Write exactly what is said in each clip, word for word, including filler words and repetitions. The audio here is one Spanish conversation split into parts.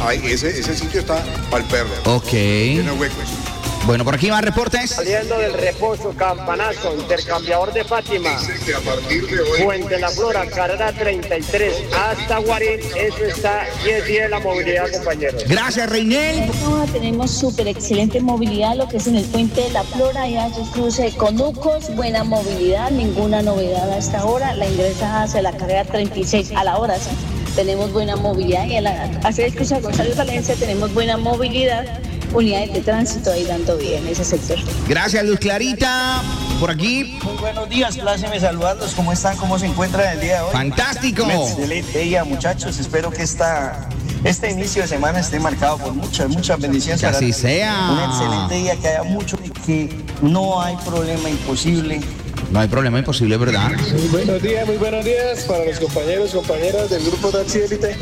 ahí, ese, ese sitio está para el perro. Ok. Tiene huecos. Bueno, por aquí más reportes. Saliendo del reposo, Campanazo, Intercambiador de Fátima, Que a partir de hoy... Fuente La Flora, carrera treinta y tres, hasta Guarín, eso está diez días la movilidad, compañeros. Gracias, Reinel. Ahora tenemos súper excelente movilidad, lo que es en el Puente de La Flora, y hace cruce de Conucos, buena movilidad, ninguna novedad a esta hora. La ingresa hacia la carrera treinta y seis a la hora, ¿sí? Tenemos buena movilidad, y a la, hacia el cruce de González Valencia tenemos buena movilidad. Unidades de tránsito ahí dando bien en ese sector. Gracias, Luz Clarita. Por aquí. Muy buenos días, pláceme saludarlos. ¿Cómo están? ¿Cómo se encuentran el día de hoy? Fantástico. Un excelente día, muchachos. Espero que esta, este inicio de semana esté marcado por muchas, muchas bendiciones. Que así sea. Un excelente día, que haya mucho, que no hay problema imposible. No hay problema imposible, ¿verdad? Muy buenos días, muy buenos días para los compañeros, compañeras del grupo Taxi Élite.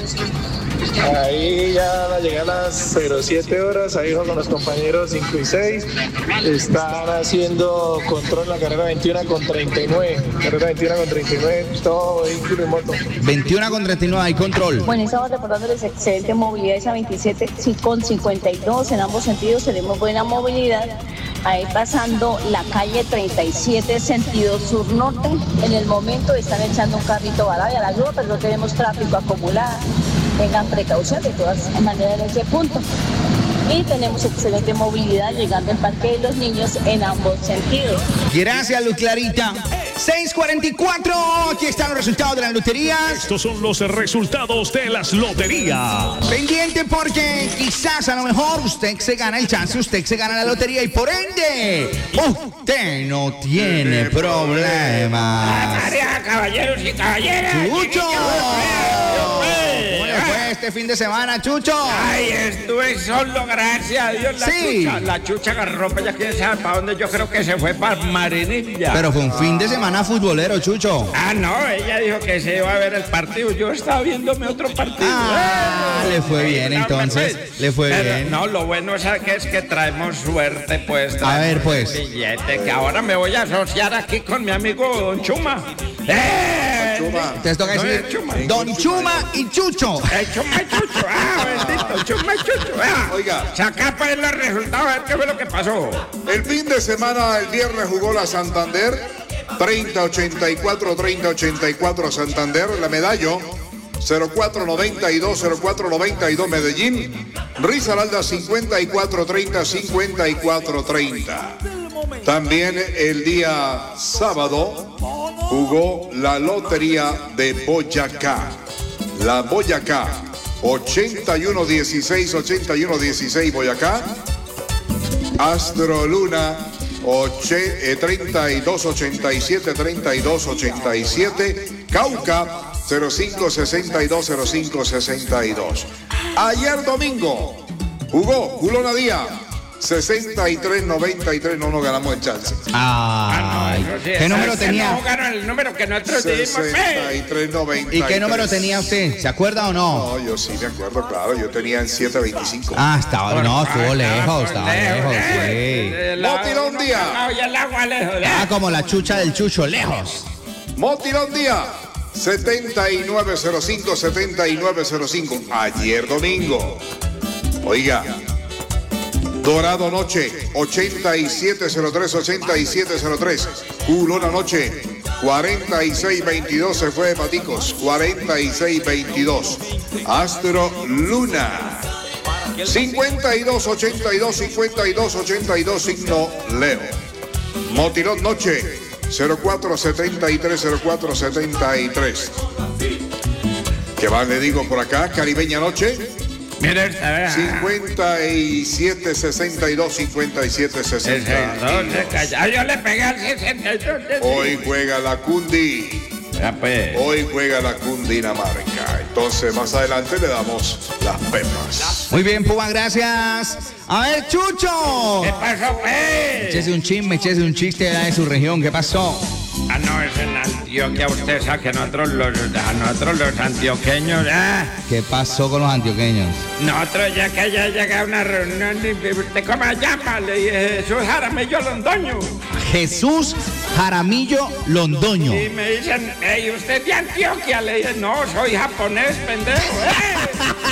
Ahí ya van a llegar las cero siete horas, ahí con los compañeros cinco y seis. Están haciendo control en la carrera veintiuno con treinta y nueve. Carrera veintiuno con treinta y nueve, todo vehículo y moto. veintiuno con treinta y nueve, hay control. Bueno, estamos reportándoles excelente movilidad, esa veintisiete con cincuenta y dos, en ambos sentidos tenemos buena movilidad. Ahí pasando la calle treinta y siete, sentido sur-norte. En el momento están echando un carrito varado a la grúa, pero no tenemos tráfico acumulado. Tengan precaución de todas maneras en ese punto. Y tenemos excelente movilidad llegando al Parque de los Niños en ambos sentidos. Gracias, Luz Clarita. seis cuarenta y cuatro, aquí están los resultados de las loterías. Estos son los resultados de las loterías. Pendiente porque quizás a lo mejor usted se gana el chance, usted se gana la lotería y por ende usted no tiene problemas. María, caballeros y caballeras. ¡Chucho! ¿Cómo le fue este fin de semana, Chucho? Ay, estuve solo, gracias a Dios. La Sí. chucha, la chucha agarró para allá, quién sabe para dónde. Yo creo que se fue para Marinilla. Pero fue un fin de semana futbolero, Chucho. Ah, no, ella dijo que se iba a ver el partido. Yo estaba viéndome otro partido. Ah, ¡Eh! le fue bien, No, entonces, pues, le fue pero bien. No, lo bueno es que es que traemos suerte, pues. A ver, traemos pues. Billete, que ahora me voy a asociar aquí con mi amigo Don Chuma. ¡Eh! Chuma. Te toca No, decir es Chuma. Don Chuma y Chucho. El Chuma y Chucho, ah, bendito, Chuma y Chucho, ah. Oiga. Saca pues los resultados, a ver qué fue lo que pasó. El fin de semana, el viernes jugó la Santander, treinta ochenta y cuatro, treinta ochenta y cuatro Santander, la Medallo, cero cuatro noventa y dos, cero cuatro noventa y dos Medellín, Risaralda cincuenta y cuatro treinta, cincuenta y cuatro treinta. También el día sábado jugó la Lotería de Boyacá, la Boyacá, ochenta y uno dieciséis, ochenta y uno dieciséis Boyacá, Astro Luna, oche, eh, treinta y dos ochenta y siete, treinta y dos ochenta y siete, Cauca, cero cinco sesenta y dos, cero cinco sesenta y dos. Ayer domingo jugó Julona Díaz, sesenta y tres noventa y tres, no nos ganamos el chance. Ay, Eso sí, ¿qué número es que tenía? No jugaron el número que nosotros dijimos. sesenta y tres noventa y ¿Y tres. qué número tenía usted? ¿Se acuerda o no? No, yo sí me acuerdo, claro, yo tenía el setecientos veinticinco. Ah, estaba, no, estuvo Ah, lejos, estaba estaba lejos, eh, sí. eh, la- Motilón uno Díaz. calado y el agua lejos, eh. Ah, como la chucha del Chucho, lejos. Motilón Díaz, setenta y nueve cero cinco, setenta y nueve cero cinco. Ayer domingo. Oiga, Dorado Noche, ochenta y siete cero tres, ochenta y siete cero tres. Julona Noche, cuarenta y seis veintidós, se fue de paticos, cuarenta y seis veintidós. Astro Luna, cincuenta y dos ochenta y dos, cincuenta y dos ochenta y dos, signo Leo. Motilón Noche, cero cuatro setenta y tres, cero cuatro setenta y tres. ¿Qué más le digo por acá? Caribeña Noche, Mira esta, vea. cincuenta y siete sesenta y dos, cincuenta y siete sesenta y dos. Ah, yo le pegué al sesenta y dos. Hoy juega la Cundi. Ya pues. Hoy juega la Cundinamarca. Entonces más adelante le damos las pepas. Muy bien, Puma, gracias. A ver, Chucho. ¿Qué pasó, pues? Échese un chisme, échese un chiste de su región. ¿Qué pasó? Ah, no, es en Antioquia. Usted sabe que nosotros los, a nosotros los antioqueños, ah, ¿Qué pasó con los antioqueños? nosotros ya que ya llega a una reunión, y ¿usted cómo se llama? Le dije, Jesús Jaramillo Londoño. Jesús Jaramillo Londoño. Y me dicen, hey, ¿usted de Antioquia? Le dije, no, soy japonés, pendejo. ¡Eh!